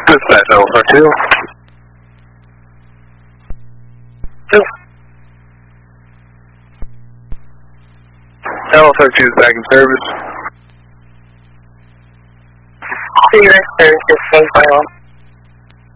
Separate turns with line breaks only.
Dispatch, Alpha 2. 2. Alpha 2 is back in service.
See you next Thursday, 5